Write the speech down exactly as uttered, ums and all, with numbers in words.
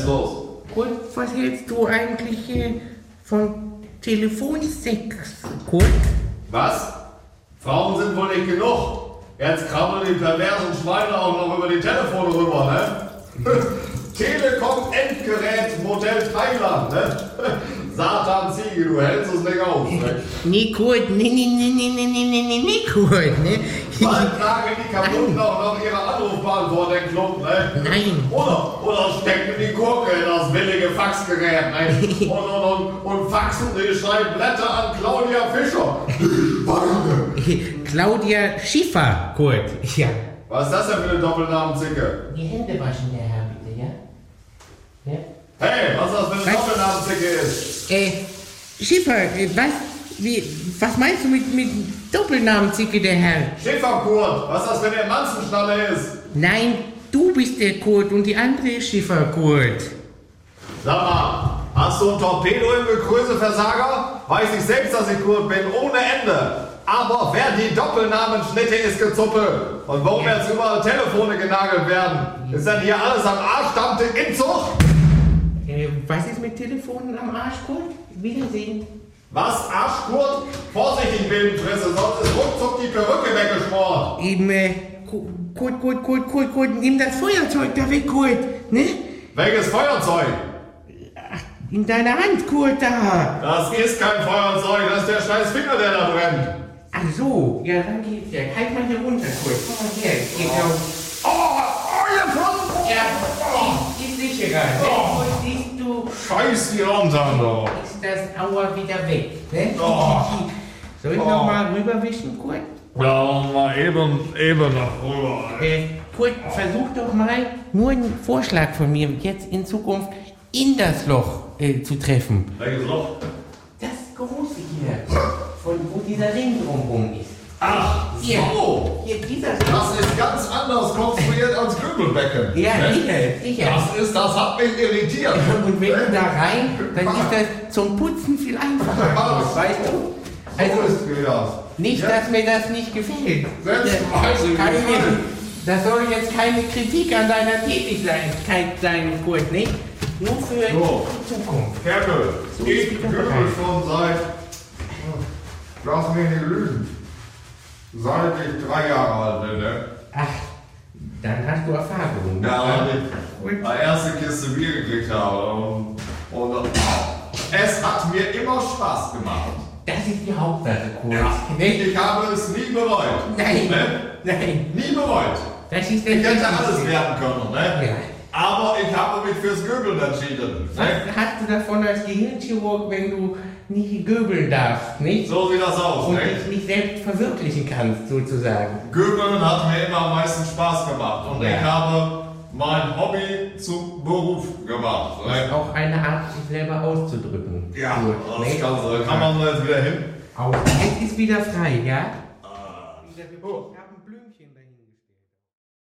ist los? Kurt, was hältst du eigentlich äh, von Telefonsex, Kurt? Was? Frauen sind wohl nicht genug. Jetzt krabbeln die perversen Schweine auch noch über die Telefone rüber, ne? Telekom Endgerät Modell Thailand, ne? Satan Ziege, du hältst es nicht aus, ne? Nee, Kurt, nee, nee, nee, nee, nee, nee, nee, nee, nee, Kurt, ne? Bald tragen die kaputten auch noch ihre Anrufbeantworter in den Klumpen, ne? Nein. Oder, oder stecken die Gurke in das billige Faxgerät, ne? Und, und, und, und faxen die Schreibblätter an Claudia Fischer. Claudia Schiffer, Kurt, ja. Was ist das denn für eine Doppelnamenzicke? Die Hände waschen, der Herr, bitte, ja? Ja? Hey, was das für eine Was? Doppelnamenzicke ist? Äh, Schiffer, äh, was, wie, was meinst du mit, mit Doppelnamenzicke, der Herr? Schifferkurt, was das für eine Manzenschnalle ist? Nein, du bist der Kurt und die andere ist Schiffer, Kurt. Sag mal, hast du ein Torpedo im Gekröse-Versager? Weiß ich selbst, dass ich Kurt bin, ohne Ende. Aber wer die Doppelnamenschnitte ist gezuppe. Und warum Ja. jetzt überall Telefone genagelt werden? Ist denn hier alles am Arsch, Tante Inzucht? Äh, was ist mit Telefonen am Arsch, Kurt? Wiedersehen. Was, Arschkurt? Vorsichtig, Bildenfresse, sonst ist ruckzuck die Perücke weggeschmort. Eben, äh, Kurt, Kurt, Kurt, Kurt, Kurt, nimm das Feuerzeug da weg, Kurt, ne? Welches Feuerzeug? In deiner Hand, Kurt, da. Das ist kein Feuerzeug, das ist der scheiß Finger, der da brennt. Ach so, ja, dann geht's ja. Halt mal hier runter, Kurt. Komm mal her, geht Oh. auf. Oh, oh, ihr Flammen! Ja, ist sicherer. Ne? Oh. Und siehst du, Scheiß die Lautern da. ist das Auer wieder weg, ne? Oh. Soll ich Oh. noch mal rüberwischen, Kurt? Ja, mal eben, eben noch rüber. Äh, Kurt, versuch doch mal, nur ein Vorschlag von mir, jetzt in Zukunft in das Loch äh, zu treffen. Welches Loch? Das große hier, von wo dieser Ring drumherum ist. Ach, Hier, so. hier, dieser Das ist ganz anders konstruiert als Kübelbecken. Ja, Ne? sicher, sicher. Das ist, das hat mich irritiert. Und wenn du da rein, dann ist das zum Putzen viel einfacher. Was? Weißt du? Also Also, ist mir das. nicht, Ja. dass mir das nicht gefällt. Selbstverständlich. Keine, das soll jetzt keine Kritik an deiner Tätigkeit sein, Kurt, nicht? Nur für So. die Zukunft. Kerkel, So ich ist wieder kübel bereit. schon seit, lass mich nicht lügen, seit ich drei Jahre alt bin, ne? Ach, dann hast du Erfahrung. Ja, weil ich Und? meine erste Kiste Bier gekriegt habe. Und, und es hat mir immer Spaß gemacht. Das ist die Hauptsache, Kurt. Ja. Nicht? Ich habe es nie bereut. Nein, Ne? nein. Nie bereut. Das ist der Ich hätte Wichtigste. alles werden können, ne? Ja. Aber ich habe mich fürs Göbeln entschieden. Was Ne? hast du davon als Gehirnchirurg, wenn du nicht göbeln darfst, nicht? So sieht das aus, Und ne? dich nicht selbst verwirklichen kannst, sozusagen. Göbeln hat mir immer am meisten Spaß gemacht. Und Ja. ich habe mein Hobby zum Beruf gemacht. Das ist Ne? auch eine Art, sich selber auszudrücken. Ja, Gut, das nicht? kann, kann man so jetzt wieder hin. Auch jetzt ist wieder frei, ja? Ah. Wieder-